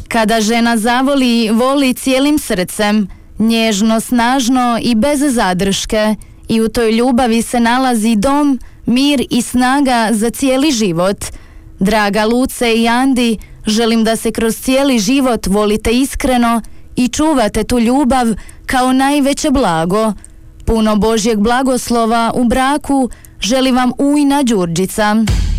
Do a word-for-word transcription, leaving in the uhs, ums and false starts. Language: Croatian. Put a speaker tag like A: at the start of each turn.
A: Kada žena zavoli, voli cijelim srcem, nježno, snažno i bez zadrške, i u toj ljubavi se nalazi dom, mir i snaga za cijeli život. Draga Luce i Andi, želim da se kroz cijeli život volite iskreno i čuvate tu ljubav kao najveće blago. Puno Božjeg blagoslova u braku želi vam Ujna Đurđica.